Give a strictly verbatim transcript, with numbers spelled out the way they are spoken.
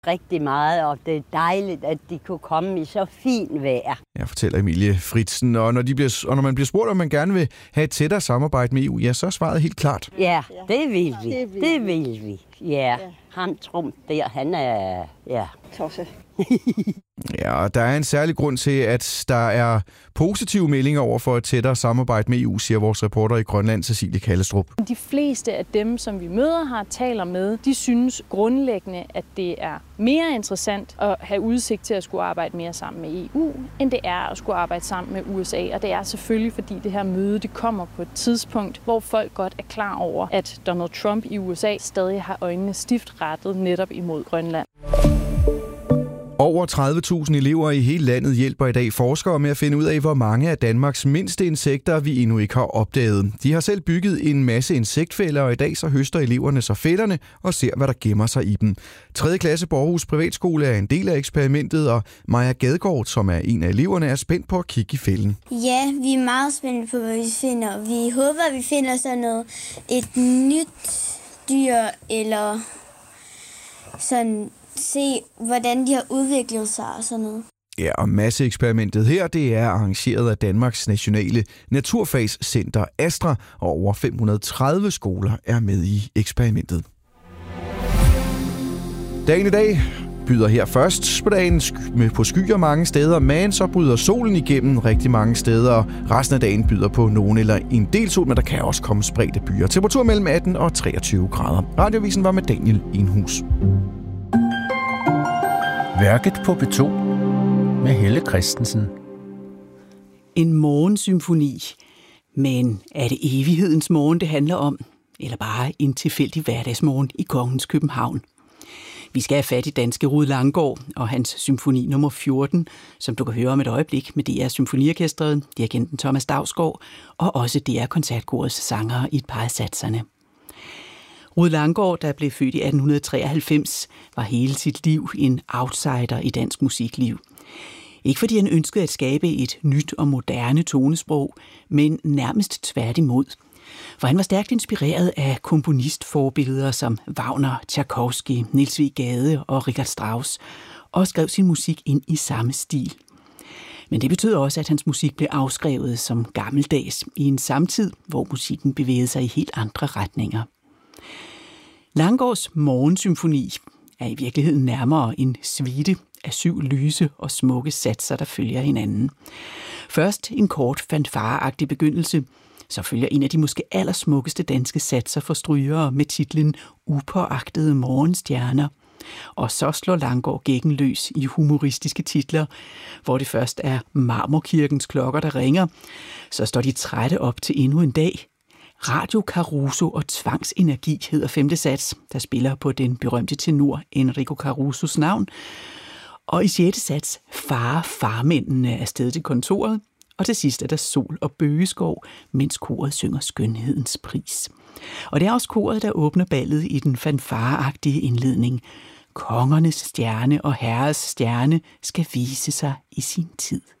rigtig meget, og det er dejligt, at de kunne komme i så fint vejr. Ja, fortæller Emilie Fritzen. Og når, de bliver, og når man bliver spurgt, om man gerne vil have et tættere samarbejde med E U, ja, så er svaret helt klart. Ja, det vil vi. Det vil vi. Ja, ham Trump der, han er... Ja, tosse. Ja, og der er en særlig grund til, at der er positive meldinger over for et tættere samarbejde med E U, siger vores reporter i Grønland, Cecilie Kallestrup. De fleste af dem, som vi møder her taler med, de synes grundlæggende, at det er mere interessant at have udsigt til at skulle arbejde mere sammen med E U, end det er at skulle arbejde sammen med U S A. Og det er selvfølgelig, fordi det her møde det kommer på et tidspunkt, hvor folk godt er klar over, at Donald Trump i U S A stadig har øjnene stift rettet netop imod Grønland. Over tredive tusind elever i hele landet hjælper i dag forskere med at finde ud af, hvor mange af Danmarks mindste insekter vi endnu ikke har opdaget. De har selv bygget en masse insektfælder, og i dag så høster eleverne så fælderne og ser, hvad der gemmer sig i dem. tredje klasse på Aarhus Privatskole er en del af eksperimentet, og Maja Gadegaard, som er en af eleverne, er spændt på at kigge i fælden. Ja, vi er meget spændte på, hvad vi finder. Vi håber, at vi finder sådan noget, et nyt dyr, eller sådan se, hvordan de har udviklet sig og sådan noget. Ja, og masseeksperimentet her, det er arrangeret af Danmarks Nationale Naturfagscenter Astra, og over fem hundrede og tredive skoler er med i eksperimentet. Dagen i dag byder her først på dagen med på skyer mange steder, men så bryder solen igennem rigtig mange steder, og resten af dagen byder på nogen eller en del sol, men der kan også komme spredte byer. Temperatur mellem atten og treogtyve grader. Radiovisen var med Daniel Enhus. Værket på B to med Helle Christensen. En morgensymfoni. Men er det evighedens morgen, det handler om? Eller bare en tilfældig hverdagsmorgen i Kongens København? Vi skal have fat i danske Rued Langgaard og hans symfoni nummer fjorten, som du kan høre om et øjeblik med D R Symfoniorkestret, dirigenten Thomas Dausgaard og også D R Koncertkorets sangere i et par af satserne. Rued Langgaard, der blev født i atten treoghalvfems, var hele sit liv en outsider i dansk musikliv. Ikke fordi han ønskede at skabe et nyt og moderne tonesprog, men nærmest tværtimod. For han var stærkt inspireret af komponistforbilleder som Wagner, Tchaikovsky, Niels W. Gade og Richard Strauss, og skrev sin musik ind i samme stil. Men det betød også, at hans musik blev afskrevet som gammeldags i en samtid, hvor musikken bevægede sig i helt andre retninger. Langgaards morgensymfoni er i virkeligheden nærmere en suite af syv lyse og smukke satser, der følger hinanden. Først en kort fanfareagtig begyndelse, så følger en af de måske allersmukkeste danske satser for strygere med titlen Upåagtede morgenstjerner. Og så slår Langgaard gækken løs i humoristiske titler, hvor det først er Marmorkirkens klokker, der ringer. Så står de trætte op til endnu en dag. Radio Caruso og Tvangsenergi hedder femte sats, der spiller på den berømte tenor Enrico Carusos navn. Og i sjette sats farer farmændene afsted til kontoret, og til sidst er der sol og bøgeskov, mens koret synger skønhedens pris. Og det er også koret, der åbner ballet i den fanfareagtige indledning. Kongernes stjerne og herres stjerne skal vise sig i sin tid.